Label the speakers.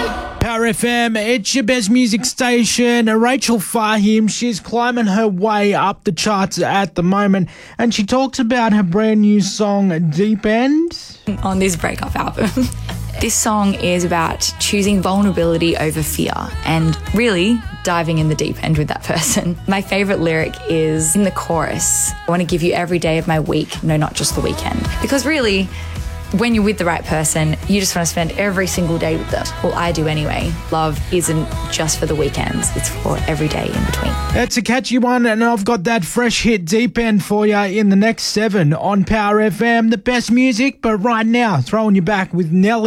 Speaker 1: Power FM, it's your best music station. Rachel Fahim, she's climbing her way up the charts at the moment, and she talks about her brand new song, Deep End.
Speaker 2: On this breakup album. This song is about choosing vulnerability over fear and really diving in the deep end with that person. My favourite lyric is in the chorus. I want to give you every day of my week, no, not just the weekend. Because really, when you're with the right person, you just want to spend every single day with them. Well, I do anyway. Love isn't just for the weekends. It's for every day in between.
Speaker 1: It's a catchy one, and I've got that fresh hit Deep End for you in the next 7 on Power FM. The best music, but right now, throwing you back with Nelly.